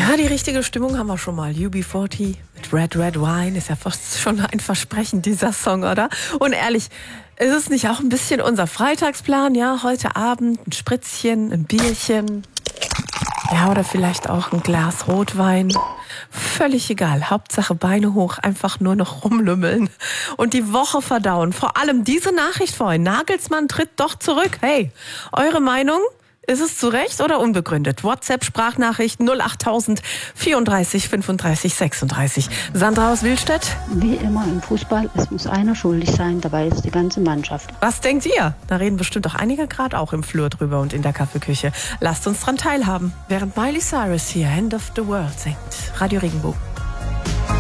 Ja, die richtige Stimmung haben wir schon mal. UB40 mit Red Red Wine ist ja fast schon ein Versprechen, dieser Song, oder? Und ehrlich, ist es nicht auch ein bisschen unser Freitagsplan? Ja, heute Abend ein Spritzchen, ein Bierchen. Ja, oder vielleicht auch ein Glas Rotwein. Völlig egal. Hauptsache Beine hoch, einfach nur noch rumlümmeln und die Woche verdauen. Vor allem diese Nachricht vorhin. Nagelsmann tritt doch zurück. Hey, eure Meinung? Ist es zu Recht oder unbegründet? WhatsApp-Sprachnachricht 08000 34 35 36. Sandra aus Willstedt? Wie immer im Fußball, es muss einer schuldig sein, dabei ist die ganze Mannschaft. Was denkt ihr? Da reden bestimmt auch einige gerade auch im Flur drüber und in der Kaffeeküche. Lasst uns dran teilhaben, während Miley Cyrus hier End of the World singt. Radio Regenbogen.